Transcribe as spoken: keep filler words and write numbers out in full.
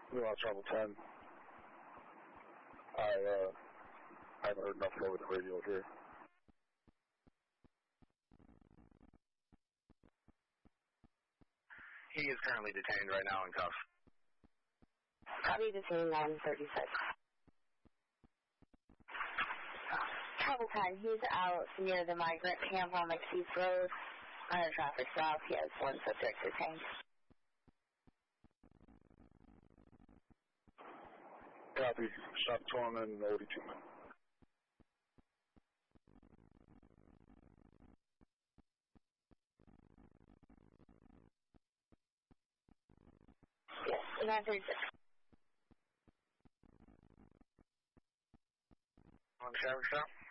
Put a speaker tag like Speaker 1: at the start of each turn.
Speaker 1: We lost Travel ten. I, uh, I haven't heard enough over the radio here.
Speaker 2: He is currently detained right now in cuffs.
Speaker 3: Copy, detained nine thirty-six. Travel ten, he's out near the migrant camp on McKeith Road on a traffic stop. He has one subject detained.
Speaker 1: Copy. Stop Torman, eighty-two.
Speaker 3: Yes, nine thirty-six.
Speaker 2: On the traffic stop?